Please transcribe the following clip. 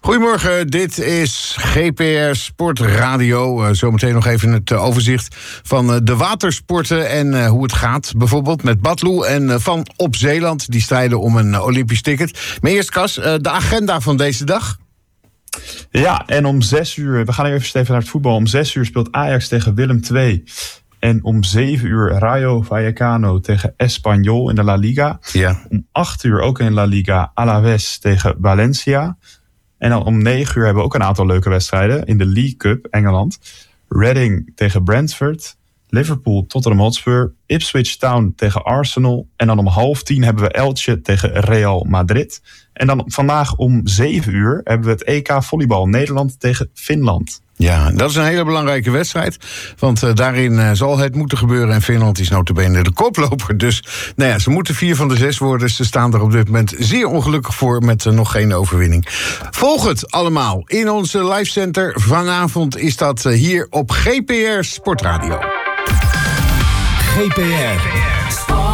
Goedemorgen, dit is GPR Sportradio. Zometeen nog even het overzicht van de watersporten en hoe het gaat. Bijvoorbeeld met Badloe en Van op Zeeland. Die strijden om een Olympisch ticket. Maar eerst, Cas, de agenda van deze dag. Ja, en om 6 uur, we gaan even naar het voetbal. Om 6 uur speelt Ajax tegen Willem II. En om 7 uur Rayo Vallecano tegen Espanyol in de La Liga. Ja. Om 8 uur ook in La Liga Alaves tegen Valencia. En dan om 9 uur hebben we ook een aantal leuke wedstrijden in de League Cup Engeland. Reading tegen Brentford. Liverpool Tottenham Hotspur. Ipswich Town tegen Arsenal. En dan om 9:30 hebben we Elche tegen Real Madrid. En dan vandaag om 7 uur hebben we het EK volleybal Nederland tegen Finland. Ja, dat is een hele belangrijke wedstrijd. Want daarin zal het moeten gebeuren. En Finland is nota bene de koploper. Dus nou ja, ze moeten 4 van de 6 worden. Ze staan er op dit moment zeer ongelukkig voor met nog geen overwinning. Volg het allemaal in onze livecenter. Vanavond is dat hier op GPR Sportradio. GPR.